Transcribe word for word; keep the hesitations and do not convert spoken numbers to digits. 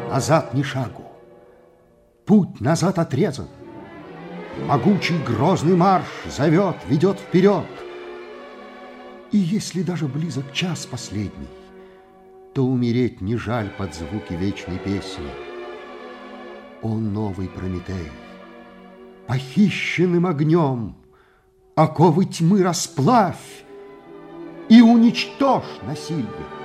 Назад ни шагу. Путь назад отрезан. Могучий грозный марш зовет, ведет вперед. И если даже близок час последний, то умереть не жаль под звуки вечной песни. О, новый Прометей, похищенным огнем оковы тьмы расплавь и уничтожь насилие.